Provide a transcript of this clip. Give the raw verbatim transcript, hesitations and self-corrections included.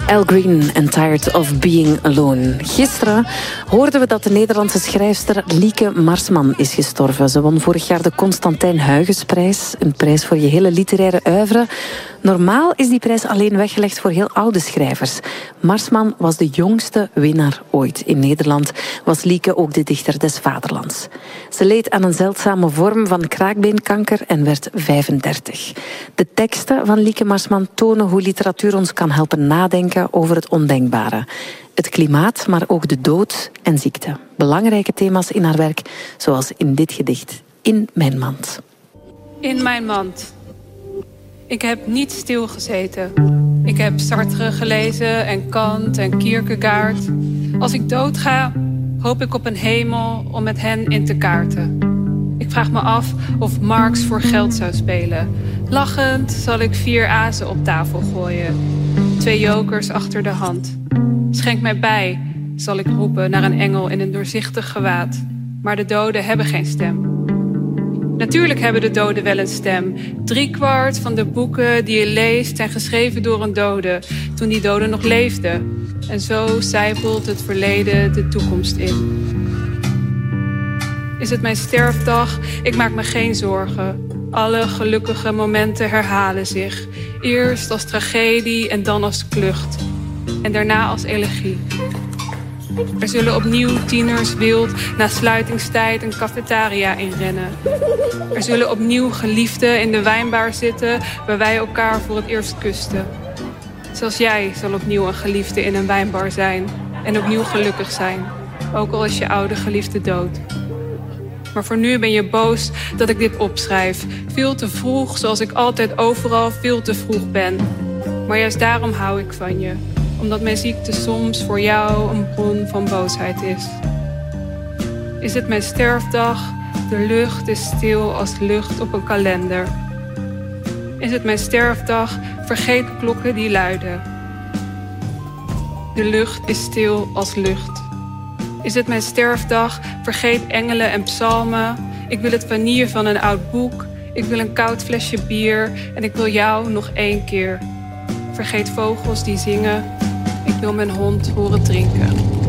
Al Green en Tired of Being Alone. Gisteren hoorden we dat de Nederlandse schrijfster Lieke Marsman is gestorven. Ze won vorig jaar de Constantijn Huygensprijs, een prijs voor je hele literaire oeuvre. Normaal is die prijs alleen weggelegd voor heel oude schrijvers. Marsman was de jongste winnaar ooit. In Nederland was Lieke ook de dichter des vaderlands. Ze leed aan een zeldzame vorm van kraakbeenkanker en werd vijfendertig. De teksten van Lieke Marsman tonen hoe literatuur ons kan helpen nadenken over het ondenkbare. Het klimaat, maar ook de dood en ziekte. Belangrijke thema's in haar werk, zoals in dit gedicht, In mijn mand. In mijn mand. Ik heb niet stilgezeten. Ik heb Sartre gelezen en Kant en Kierkegaard. Als ik doodga, hoop ik op een hemel om met hen in te kaarten. Ik vraag me af of Marx voor geld zou spelen. Lachend zal ik vier azen op tafel gooien. Twee jokers achter de hand. Schenk mij bij, zal ik roepen naar een engel in een doorzichtig gewaad. Maar de doden hebben geen stem. Natuurlijk hebben de doden wel een stem. Driekwart van de boeken die je leest zijn geschreven door een dode, toen die dode nog leefde. En zo zijpelt het verleden de toekomst in. Is het mijn sterfdag? Ik maak me geen zorgen. Alle gelukkige momenten herhalen zich. Eerst als tragedie en dan als klucht. En daarna als elegie. Er zullen opnieuw tieners wild na sluitingstijd een cafetaria inrennen. Er zullen opnieuw geliefden in de wijnbar zitten waar wij elkaar voor het eerst kusten. Zelfs jij zal opnieuw een geliefde in een wijnbar zijn en opnieuw gelukkig zijn. Ook al is je oude geliefde dood. Maar voor nu ben je boos dat ik dit opschrijf. Veel te vroeg, zoals ik altijd overal veel te vroeg ben. Maar juist daarom hou ik van je. Omdat mijn ziekte soms voor jou een bron van boosheid is. Is het mijn sterfdag? De lucht is stil als lucht op een kalender. Is het mijn sterfdag? Vergeet klokken die luiden. De lucht is stil als lucht. Is het mijn sterfdag? Vergeet engelen en psalmen. Ik wil het vanille van een oud boek. Ik wil een koud flesje bier. En ik wil jou nog één keer. Vergeet vogels die zingen. Ik wil mijn hond horen drinken.